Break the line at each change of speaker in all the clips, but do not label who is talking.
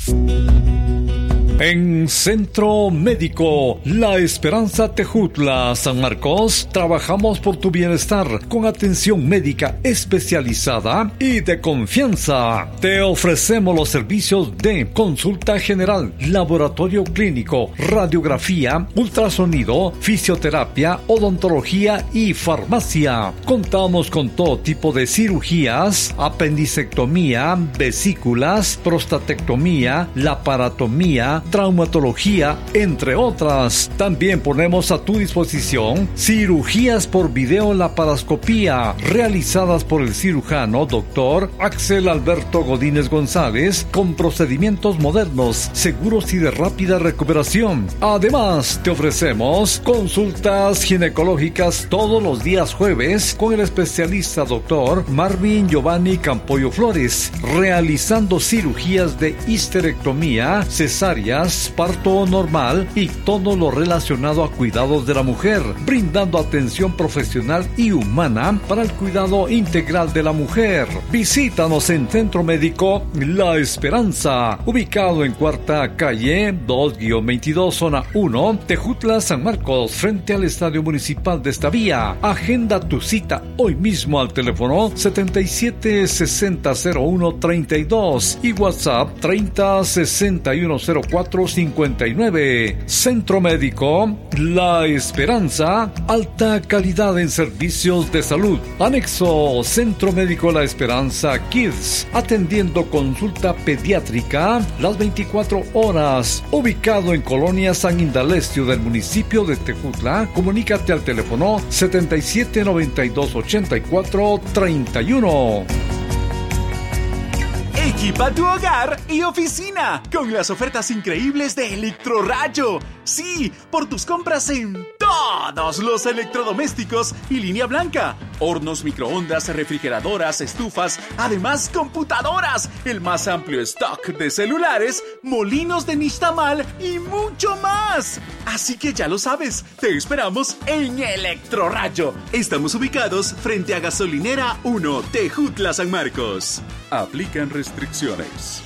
En Centro Médico La Esperanza Tejutla, San Marcos, trabajamos por tu bienestar con atención médica especializada y de confianza. Te ofrecemos los servicios de consulta general, laboratorio clínico, radiografía, ultrasonido, fisioterapia, odontología y farmacia. Contamos con todo tipo de cirugías, apendicectomía, vesículas, prostatectomía, laparotomía, traumatología, entre otras. También ponemos a tu disposición cirugías por videolaparoscopía realizadas por el cirujano Dr. Axel Alberto Godínez González con procedimientos modernos, seguros y de rápida recuperación. Además, te ofrecemos consultas ginecológicas todos los días jueves con el especialista Dr. Marvin Giovanni Campoyo Flores, realizando cirugías de histerectomía, cesárea, parto normal y todo lo relacionado a cuidados de la mujer, brindando atención profesional y humana para el cuidado integral de la mujer. Visítanos en Centro Médico La Esperanza, ubicado en Cuarta Calle 2-22, Zona 1, Tejutla, San Marcos, frente al Estadio Municipal de esta vía. Agenda tu cita hoy mismo al teléfono 77600132 y WhatsApp 306104 59. Centro Médico La Esperanza, alta calidad en servicios de salud. Anexo Centro Médico La Esperanza Kids, atendiendo consulta pediátrica las 24 horas. Ubicado en Colonia San Indalecio del municipio de Tejutla. Comunícate al teléfono 77928431.
Equipa tu hogar y oficina con las ofertas increíbles de Electrorayo. Sí, por tus compras en todos los electrodomésticos y línea blanca. Hornos, microondas, refrigeradoras, estufas, además computadoras, el más amplio stock de celulares, molinos de nixtamal y mucho más. Así que ya lo sabes, te esperamos en Electrorayo. Estamos ubicados frente a Gasolinera 1, Tejutla, San Marcos. Aplican restricciones.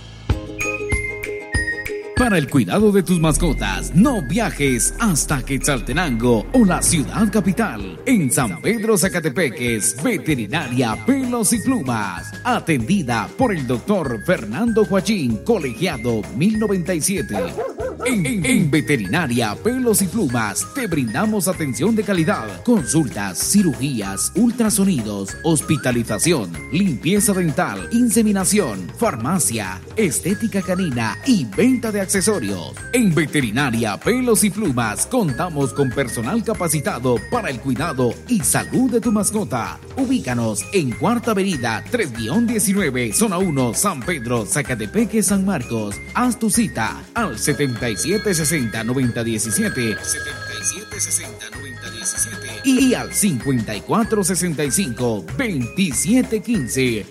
Para el cuidado de tus mascotas, no viajes hasta Quetzaltenango o la ciudad capital. En San Pedro Zacatepeques, Veterinaria Pelos y Plumas. Atendida por el doctor Fernando Joachín, colegiado 1097. En Veterinaria Pelos y Plumas te brindamos atención de calidad, consultas, cirugías, ultrasonidos, hospitalización, limpieza dental, inseminación, farmacia, estética canina y venta de accesorios. En Veterinaria Pelos y Plumas contamos con personal capacitado para el cuidado y salud de tu mascota. Ubícanos en Cuarta Avenida 3-19, Zona 1, San Pedro, Zacatepeque, San Marcos. Haz tu cita al 7760-9017 y al 5465-2715.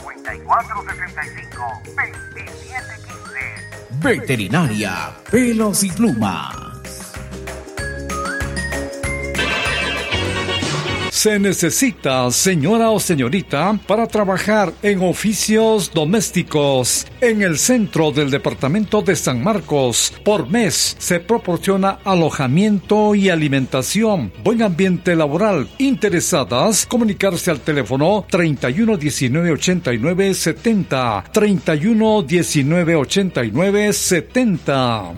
5465-2715. Veterinaria Pelos y Plumas.
Se necesita, señora o señorita, para trabajar en oficios domésticos. En el centro del departamento de San Marcos, por mes, se proporciona alojamiento y alimentación. Buen ambiente laboral. Interesadas, comunicarse al teléfono 31198970. 31198970.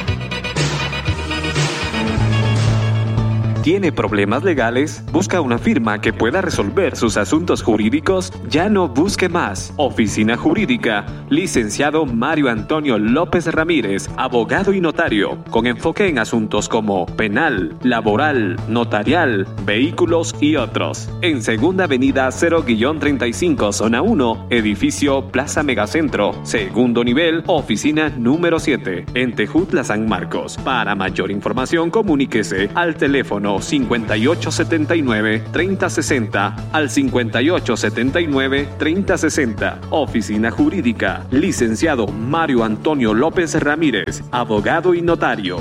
¿Tiene problemas legales? ¿Busca una firma que pueda resolver sus asuntos jurídicos? Ya no busque más. Oficina Jurídica, licenciado Mario Antonio López Ramírez, abogado y notario, con enfoque en asuntos como penal, laboral, notarial, vehículos y otros. En Segunda Avenida 0-35, Zona 1, edificio Plaza Megacentro, segundo nivel, oficina número 7, en Tejutla, San Marcos. Para mayor información, comuníquese al teléfono 5879-3060 al 5879-3060. Oficina Jurídica, licenciado Mario Antonio López Ramírez, abogado y notario.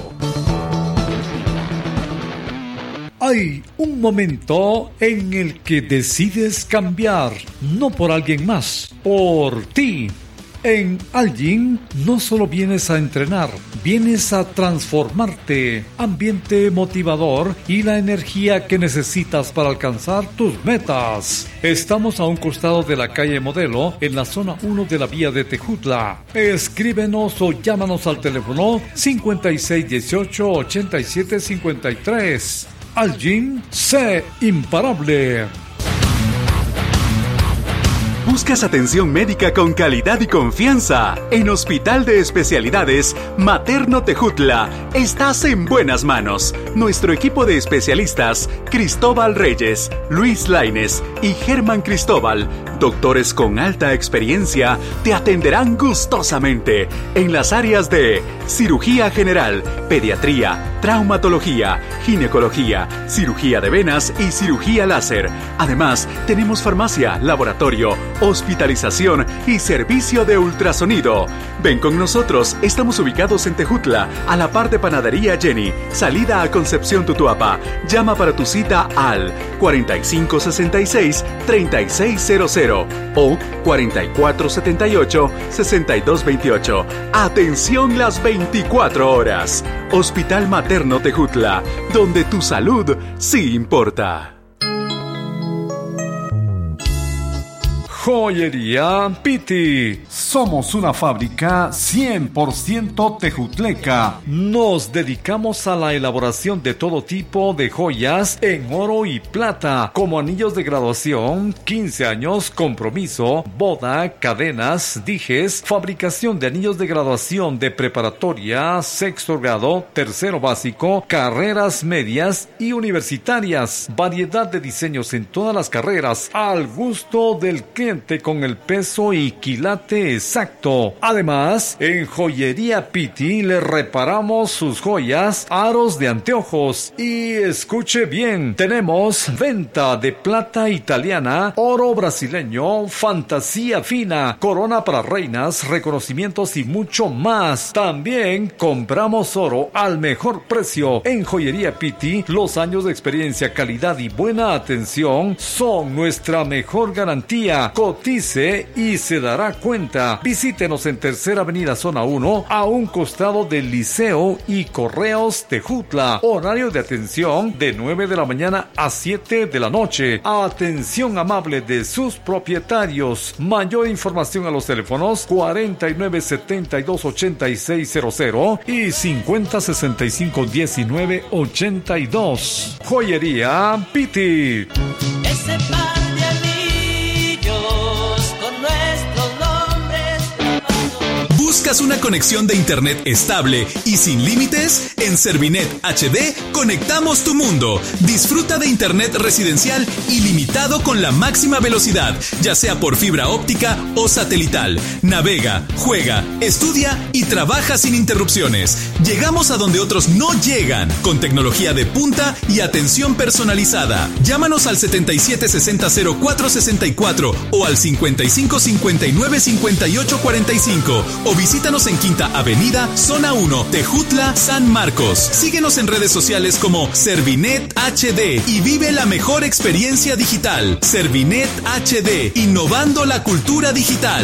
Hay un momento en el que decides cambiar, no por alguien más, por ti. En Al-Gym no solo vienes a entrenar, vienes a transformarte. Ambiente motivador y la energía que necesitas para alcanzar tus metas. Estamos a un costado de la calle Modelo, en la zona 1 de la vía de Tejutla. Escríbenos o llámanos al teléfono 5618-8753. Al-Gym, sé imparable.
¿Buscas atención médica con calidad y confianza? En Hospital de Especialidades Materno Tejutla estás en buenas manos. Nuestro equipo de especialistas, Cristóbal Reyes, Luis Lainez y Germán Cristóbal, doctores con alta experiencia, te atenderán gustosamente en las áreas de cirugía general, pediatría, traumatología, ginecología, cirugía de venas y cirugía láser. Además, tenemos farmacia, laboratorio, hospitalización y servicio de ultrasonido. Ven con nosotros, estamos ubicados en Tejutla, a la par de Panadería Jenny, salida a Concepción Tutuapa. Llama para tu cita al 4566-3600 o 4478-6228. Atención las 24 horas. Hospital Materno Tejutla, donde tu salud sí importa.
Joyería Piti. Somos una fábrica 100% tejutleca. Nos dedicamos a la elaboración de todo tipo de joyas en oro y plata, como anillos de graduación, 15 años, compromiso, boda, cadenas, dijes, fabricación de anillos de graduación de preparatoria, sexto grado, tercero básico, carreras medias y universitarias. Variedad de diseños en todas las carreras, al gusto del cliente, con el peso y quilate exacto. Además, en Joyería Piti le reparamos sus joyas, aros de anteojos. Y escuche bien, tenemos venta de plata italiana, oro brasileño, fantasía fina, corona para reinas, reconocimientos y mucho más. También compramos oro al mejor precio. En Joyería Piti, los años de experiencia, calidad y buena atención son nuestra mejor garantía. Cotice y se dará cuenta. Visítenos en Tercera Avenida Zona 1, a un costado del Liceo y Correos Tejutla. Horario de atención de 9 de la mañana a 7 de la noche. Atención amable de sus propietarios. Mayor información a los teléfonos 4972-8600 y 5065-1982. Joyería Piti.
Ese par de anillos con nuestros nombres.
¿Buscas una conexión de internet estable y sin límites? En Servinet HD conectamos tu mundo. Disfruta de internet residencial ilimitado con la máxima velocidad, ya sea por fibra óptica o satelital. Navega, juega, estudia y trabaja sin interrupciones. Llegamos a donde otros no llegan, con tecnología de punta y atención personalizada. Llámanos al 7760-0464 o al 5559-5845 o visítanos en Quinta Avenida, Zona 1, Tejutla, San Marcos. Síguenos en redes sociales como Servinet HD y vive la mejor experiencia digital. Servinet HD, innovando la cultura digital.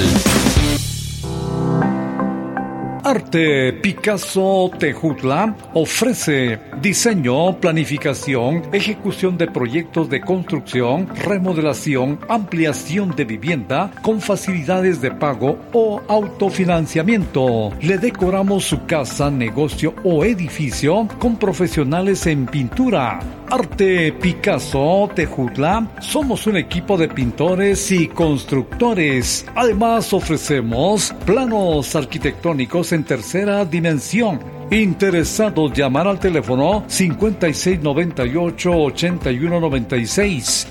Arte Picasso Tejutla ofrece diseño, planificación, ejecución de proyectos de construcción, remodelación, ampliación de vivienda con facilidades de pago o autofinanciamiento. Le decoramos su casa, negocio o edificio con profesionales en pintura. Arte Picasso Tejutla, somos un equipo de pintores y constructores. Además ofrecemos planos arquitectónicos en tercera dimensión. Interesados, llamar al teléfono 5698-8196,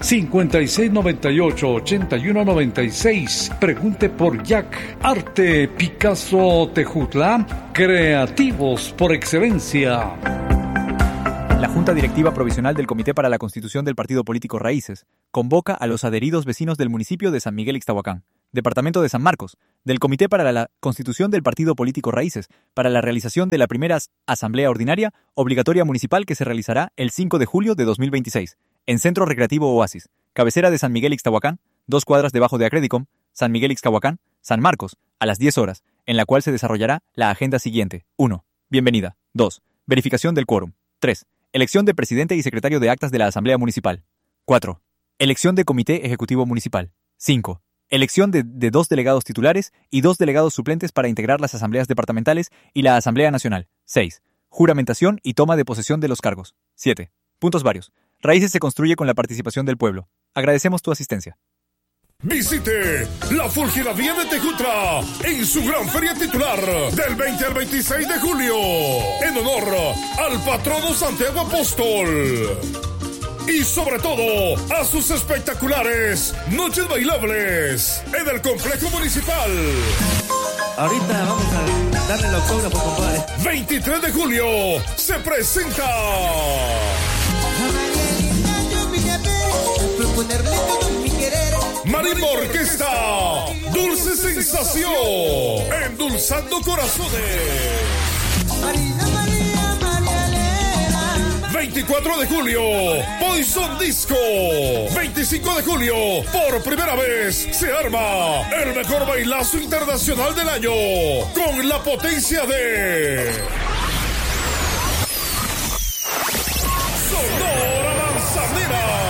5698-8196. Pregunte por Jack. Arte Picasso Tejutla, creativos por excelencia.
La Junta Directiva Provisional del Comité para la Constitución del Partido Político Raíces convoca a los adheridos vecinos del municipio de San Miguel Ixtahuacán, departamento de San Marcos, del Comité para la Constitución del Partido Político Raíces, para la realización de la primera Asamblea Ordinaria obligatoria municipal que se realizará el 5 de julio de 2026, en Centro Recreativo Oasis, cabecera de San Miguel Ixtahuacán, 2 cuadras debajo de Acredicom, San Miguel Ixtahuacán, San Marcos, a las 10 horas, en la cual se desarrollará la agenda siguiente. 1. Bienvenida. 2. Verificación del quórum. 3. Elección de presidente y secretario de actas de la Asamblea Municipal. 4. Elección de comité ejecutivo municipal. 5. Elección de 2 delegados titulares y 2 delegados suplentes para integrar las asambleas departamentales y la Asamblea Nacional. 6. Juramentación y toma de posesión de los cargos. 7. Puntos varios. Raíces se construye con la participación del pueblo. Agradecemos tu asistencia.
Visite la Fúlgida Villa de Tejutra en su gran feria titular del 20 al 26 de julio en honor al patrono Santiago Apóstol. Y sobre todo a sus espectaculares noches bailables en el complejo municipal.
Ahorita vamos a darle el autógrafo, compadre.
23 de julio se presenta Marimba Orquesta, Dulce Sensación, endulzando corazones. 24 de julio, Poison Disco. 25 de julio, por primera vez, se arma el mejor bailazo internacional del año con la potencia de Sonora Manzanera.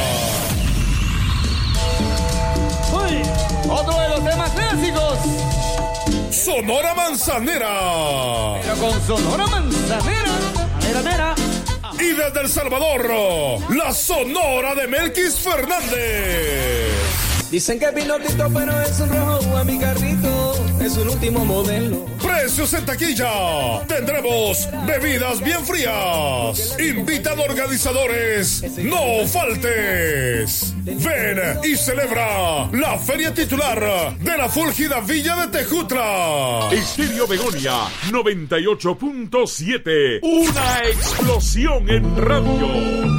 Otro de los temas clásicos.
Sonora Manzanera.
Pero con Sonora Manzanera. Mira.
Y desde El Salvador, la Sonora de Melquis Fernández.
Dicen que es Pinotito, pero es un rojo a mi carrito. Es un último modelo.
Precios en taquilla. Tendremos bebidas bien frías. Invitan organizadores. No faltes. Ven y celebra la feria titular de la Fúlgida Villa de Tejutra.
Estéreo Begonia 98.7. Una explosión en radio.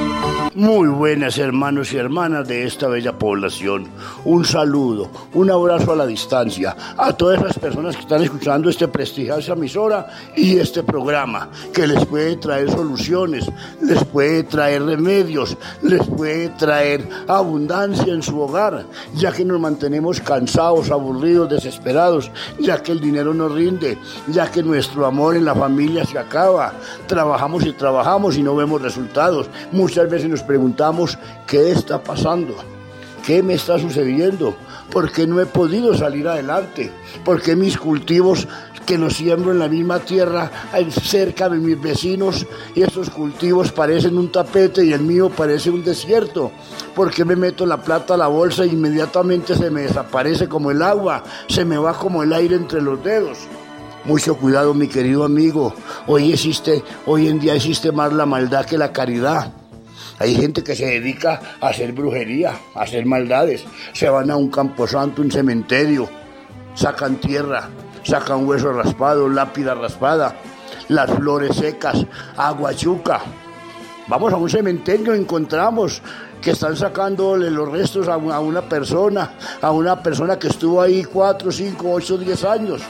Muy buenas hermanos y hermanas de esta bella población. Un saludo, un abrazo a la distancia a todas las personas que están escuchando este prestigiosa emisora y este programa que les puede traer soluciones, les puede traer remedios, les puede traer abundancia en su hogar, ya que nos mantenemos cansados, aburridos, desesperados, ya que el dinero no rinde, ya que nuestro amor en la familia se acaba. Trabajamos y no vemos resultados. Muchas veces nos preguntamos, ¿qué está pasando? ¿Qué me está sucediendo? ¿Por qué no he podido salir adelante? ¿Por qué mis cultivos que los siembro en la misma tierra, cerca de mis vecinos, y estos cultivos parecen un tapete y el mío parece un desierto? ¿Por qué me meto la plata a la bolsa e inmediatamente se me desaparece como el agua, se me va como el aire entre los dedos? Mucho cuidado, mi querido amigo. Hoy en día existe más la maldad que la caridad. Hay gente que se dedica a hacer brujería, a hacer maldades. Se van a un camposanto, un cementerio, sacan tierra, sacan hueso raspado, lápida raspada, las flores secas, agua chuca. Vamos a un cementerio, encontramos que están sacándole los restos a una persona que estuvo ahí 4, 5, 8, 10 años.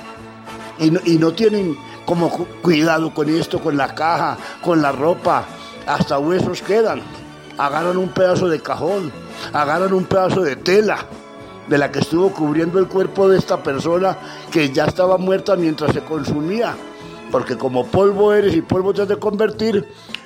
Y no tienen como cuidado con esto, con la caja, con la ropa, hasta huesos quedan. Agarran un pedazo de cajón, agarran un pedazo de tela de la que estuvo cubriendo el cuerpo de esta persona que ya estaba muerta mientras se consumía, porque como polvo eres y polvo te has de convertir,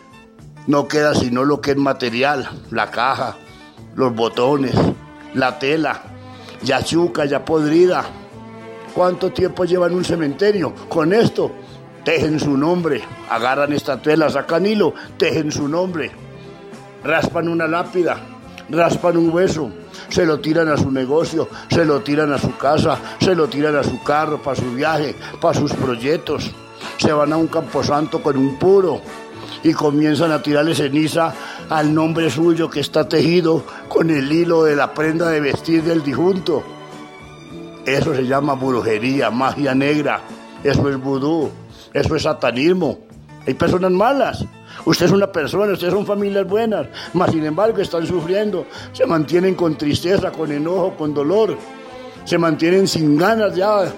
no queda sino lo que es material, la caja, los botones, la tela, ya chuca, ya podrida. ¿Cuánto tiempo lleva en un cementerio? Con esto tejen su nombre, agarran esta tela, sacan hilo, tejen su nombre, raspan una lápida, raspan un hueso, se lo tiran a su negocio, se lo tiran a su casa, se lo tiran a su carro, para su viaje, para sus proyectos. Se van a un camposanto con un puro y comienzan a tirarle ceniza al nombre suyo que está tejido con el hilo de la prenda de vestir del difunto. Eso se llama brujería, magia negra, eso es vudú, eso es satanismo. Hay personas malas. Usted es una persona, ustedes son familias buenas, mas sin embargo están sufriendo, se mantienen con tristeza, con enojo, con dolor, se mantienen sin ganas ya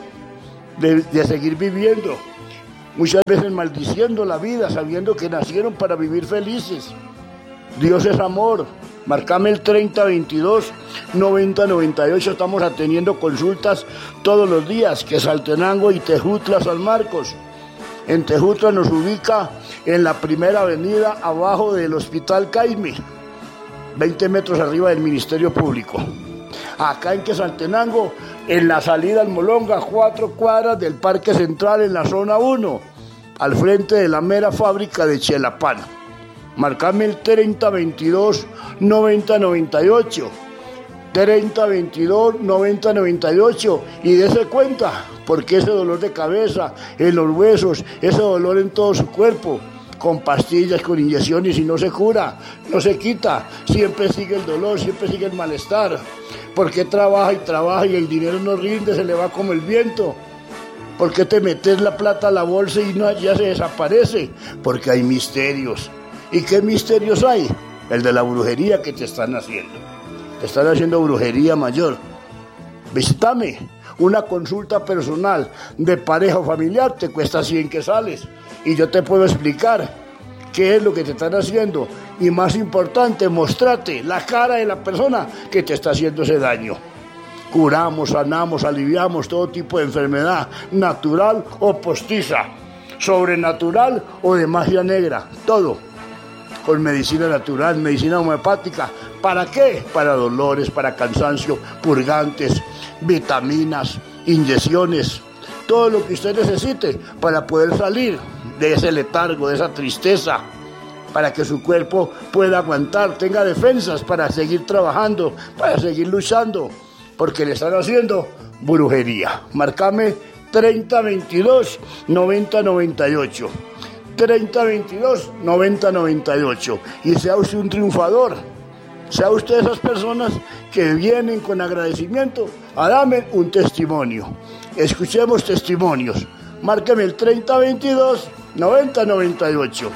de seguir viviendo, muchas veces maldiciendo la vida, sabiendo que nacieron para vivir felices. Dios es amor, Marcame el 3022-9098. Estamos atendiendo consultas todos los días. Quetzaltenango y Tejutla, San Marcos. En Tejutla nos ubica en la primera avenida abajo del Hospital Caime, 20 metros arriba del Ministerio Público. Acá en Quetzaltenango, en la salida al Molonga, 4 cuadras del Parque Central en la zona 1, al frente de la mera fábrica de Chelapán. Marcame el 3022-9098. 3022-9098 y dése cuenta, porque ese dolor de cabeza, en los huesos, ese dolor en todo su cuerpo, con pastillas, con inyecciones y no se cura, no se quita, siempre sigue el dolor, siempre sigue el malestar, porque trabaja y el dinero no rinde, se le va como el viento. ¿Por qué te metes la plata a la bolsa y no, ya se desaparece? Porque hay misterios. ¿Y qué misterios hay? El de la brujería que te están haciendo. Te están haciendo brujería mayor. Visítame. Una consulta personal de pareja o familiar te cuesta 100 quetzales. Y yo te puedo explicar qué es lo que te están haciendo. Y más importante, mostrarte la cara de la persona que te está haciendo ese daño. Curamos, sanamos, aliviamos todo tipo de enfermedad, natural o postiza, sobrenatural o de magia negra, todo. Con medicina natural, medicina homeopática. ¿Para qué? Para dolores, para cansancio, purgantes, vitaminas, inyecciones, todo lo que usted necesite para poder salir de ese letargo, de esa tristeza, para que su cuerpo pueda aguantar, tenga defensas para seguir trabajando, para seguir luchando, porque le están haciendo brujería. Marcame 3022-9098. 3022-9098 y sea usted un triunfador, sea usted esas personas que vienen con agradecimiento a darme un testimonio. Escuchemos testimonios. Márqueme el 3022-9098.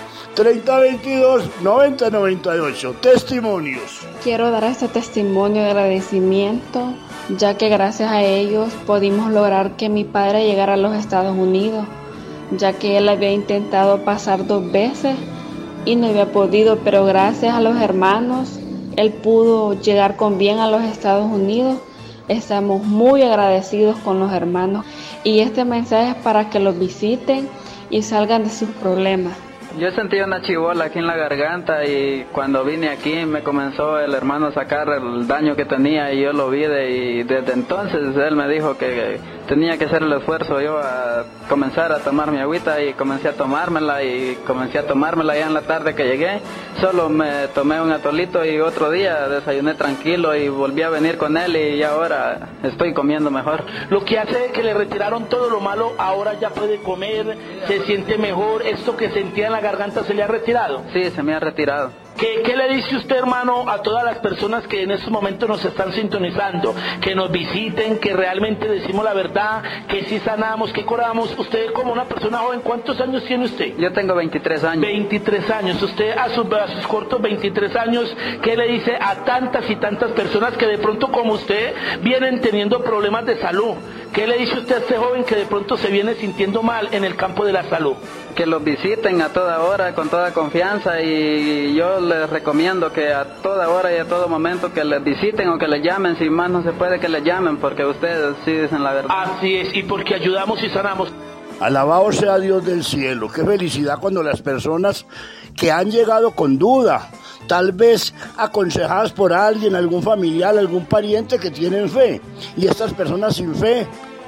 3022-9098. Testimonios.
Quiero dar este testimonio de agradecimiento, ya que gracias a ellos pudimos lograr que mi padre llegara a los Estados Unidos, ya que él había intentado pasar 2 veces y no había podido, pero gracias a los hermanos, él pudo llegar con bien a los Estados Unidos. Estamos muy agradecidos con los hermanos y este mensaje es para que los visiten y salgan de sus problemas.
Yo sentí una chibola aquí en la garganta y cuando vine aquí me comenzó el hermano a sacar el daño que tenía y yo lo vi y desde entonces él me dijo que tenía que hacer el esfuerzo yo a comenzar a tomar mi agüita y comencé a tomármela ya en la tarde que llegué. Solo me tomé un atolito y otro día desayuné tranquilo y volví a venir con él y ahora estoy comiendo mejor.
Lo que hace que le retiraron todo lo malo, ahora ya puede comer, se siente mejor, esto que sentía en la garganta se le ha retirado.
Sí, se me ha retirado.
¿Qué le dice usted, hermano, a todas las personas que en estos momentos nos están sintonizando, que nos visiten, que realmente decimos la verdad, que sí sanamos, que curamos? Usted como una persona joven, ¿cuántos años tiene usted?
Yo tengo 23 años.
23 años. Usted a sus cortos 23 años, ¿qué le dice a tantas y tantas personas que de pronto como usted vienen teniendo problemas de salud? ¿Qué le dice usted a este joven que de pronto se viene sintiendo mal en el campo de la salud?
Que los visiten a toda hora, con toda confianza, y yo les recomiendo que a toda hora y a todo momento que les visiten o que les llamen, si más no se puede que les llamen, porque ustedes sí dicen la verdad.
Así es, y porque ayudamos y sanamos.
Alabado sea Dios del cielo, qué felicidad cuando las personas que han llegado con duda, tal vez aconsejadas por alguien, algún familiar, algún pariente que tienen fe, y estas personas sin fe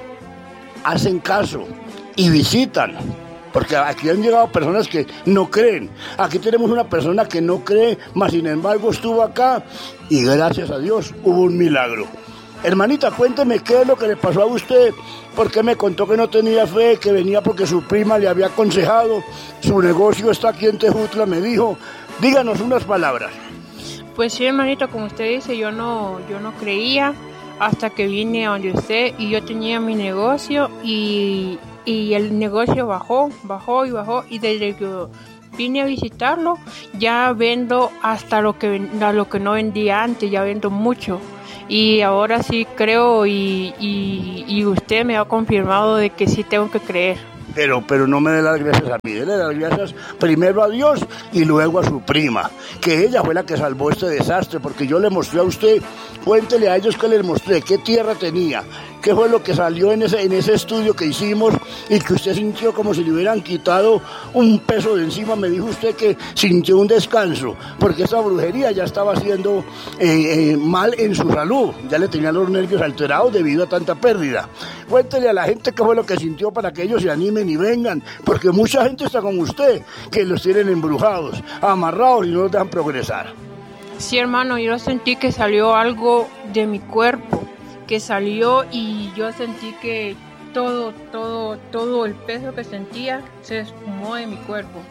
hacen caso y visitan. Porque aquí han llegado personas que no creen. Aquí tenemos una persona que no cree, mas sin embargo estuvo acá y gracias a Dios hubo un milagro. Hermanita, cuénteme qué es lo que le pasó a usted. ¿Por qué me contó que no tenía fe, que venía porque su prima le había aconsejado? Su negocio está aquí en Tejutla, me dijo. Díganos unas palabras.
Pues sí, hermanito, como usted dice, yo no creía hasta que vine a donde usted y yo tenía mi negocio y el negocio bajó y desde que vine a visitarlo ya vendo hasta lo que no vendía antes, ya vendo mucho y ahora sí creo y usted me ha confirmado de que sí tengo que creer.
Pero no me dé las gracias a mí, déle las gracias primero a Dios y luego a su prima, que ella fue la que salvó este desastre, porque yo le mostré a usted, cuéntele a ellos que les mostré, qué tierra tenía, qué fue lo que salió en ese estudio que hicimos y que usted sintió como si le hubieran quitado un peso de encima. Me dijo usted que sintió un descanso, porque esa brujería ya estaba haciendo mal en su salud, ya le tenían los nervios alterados debido a tanta pérdida. Cuéntele a la gente qué fue lo que sintió para que ellos se animen y vengan, porque mucha gente está con usted, que los tienen embrujados, amarrados y no los dejan progresar.
Sí, hermano, yo sentí que salió algo de mi cuerpo, que salió y yo sentí que todo el peso que sentía se esfumó de mi cuerpo.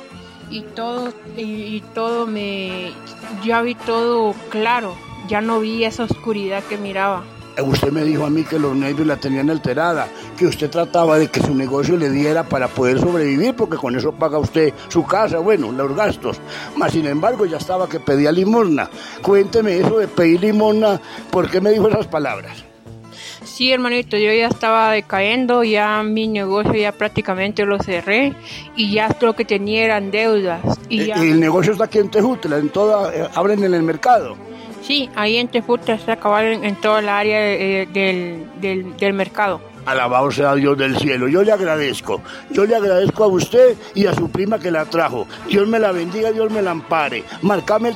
Ya vi todo claro, ya no vi esa oscuridad que miraba.
Usted me dijo a mí que los nervios la tenían alterada, que usted trataba de que su negocio le diera para poder sobrevivir, porque con eso paga usted su casa, bueno, los gastos. Mas sin embargo ya estaba que pedía limosna. Cuénteme eso de pedir limosna, ¿por qué me dijo esas palabras?
Sí, hermanito, yo ya estaba decayendo, ya mi negocio ya prácticamente lo cerré y ya lo que tenía eran deudas.
Y el negocio está aquí en Tejutla, abren en el mercado.
Sí, ahí en Tejutla está acabado en toda la área del mercado.
Alabado sea Dios del cielo. Yo le agradezco a usted y a su prima que la trajo. Dios me la bendiga, Dios me la ampare. Marcame el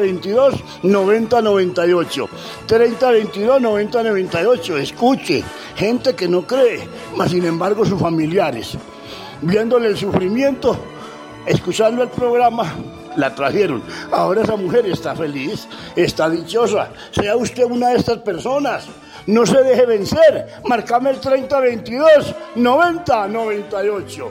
3022-9098. 3022-9098. Escuche, gente que no cree, mas sin embargo sus familiares, viéndole el sufrimiento, escuchando el programa, la trajeron. Ahora esa mujer está feliz, está dichosa. Sea usted una de estas personas. No se deje vencer. Marcame el 3022-9098.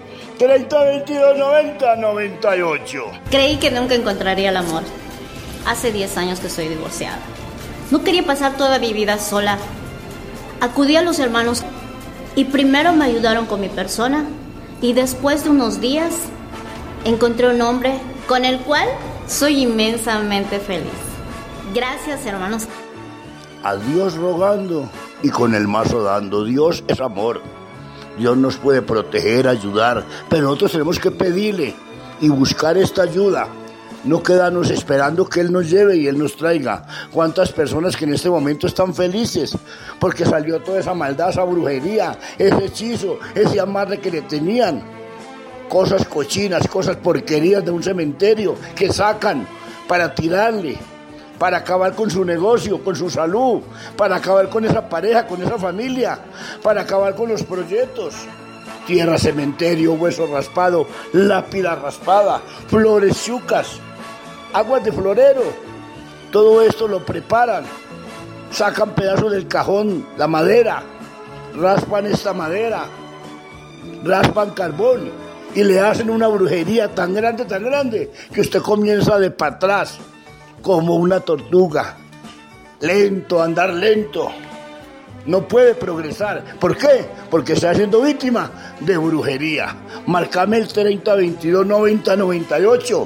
3022-9098.
Creí que nunca encontraría el amor. Hace 10 años que soy divorciada. No quería pasar toda mi vida sola. Acudí a los hermanos y primero me ayudaron con mi persona y después de unos días encontré un hombre con el cual soy inmensamente feliz. Gracias, hermanos.
A Dios rogando y con el mazo dando. Dios es amor. Dios nos puede proteger, ayudar, pero nosotros tenemos que pedirle y buscar esta ayuda. No quedarnos esperando que Él nos lleve y Él nos traiga. ¿Cuántas personas que en este momento están felices? Porque salió toda esa maldad, esa brujería, ese hechizo, ese amarre que le tenían. Cosas cochinas, cosas porquerías de un cementerio que sacan para tirarle, para acabar con su negocio, con su salud, para acabar con esa pareja, con esa familia, para acabar con los proyectos. Tierra, cementerio, hueso raspado, lápida raspada, flores chucas, aguas de florero. Todo esto lo preparan, sacan pedazos del cajón, la madera, raspan esta madera, raspan carbón y le hacen una brujería tan grande, que usted comienza de para atrás, como una tortuga, lento, andar lento, no puede progresar. ¿Por qué? Porque está siendo víctima de brujería. Marcame el 3022-9098,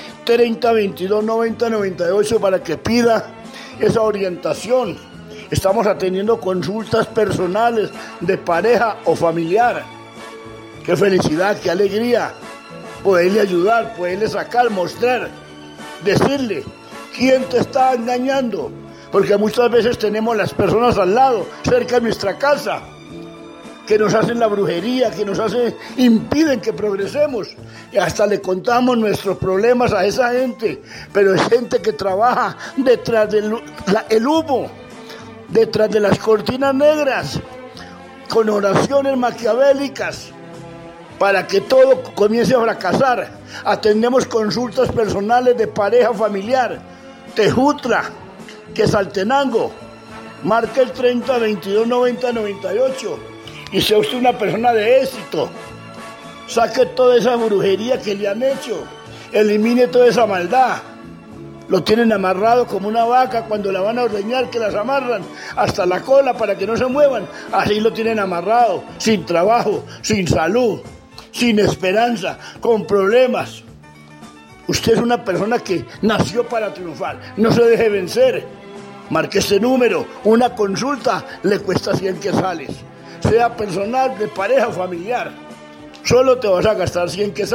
3022-9098 para que pida esa orientación. Estamos atendiendo consultas personales de pareja o familiar. Qué felicidad, qué alegría poderle ayudar, poderle sacar, mostrar, decirle quién te está engañando, porque muchas veces tenemos las personas al lado, cerca de nuestra casa, que nos hacen la brujería, que impiden que progresemos, y hasta le contamos nuestros problemas a esa gente, pero es gente que trabaja detrás del humo, detrás de las cortinas negras, con oraciones maquiavélicas, para que todo comience a fracasar. Atendemos consultas personales de pareja familiar, Tejutla, Quetzaltenango. Marca el 3022-9098 y sea usted una persona de éxito. Saque toda esa brujería que le han hecho, elimine toda esa maldad. Lo tienen amarrado como una vaca cuando la van a ordeñar, que las amarran hasta la cola para que no se muevan. Así lo tienen amarrado, sin trabajo, sin salud, sin esperanza, con problemas. Usted es una persona que nació para triunfar. No se deje vencer. Marque este número. Una consulta le cuesta 100 quetzales. Sea personal, de pareja o familiar. Solo te vas a gastar 100 quesadillas.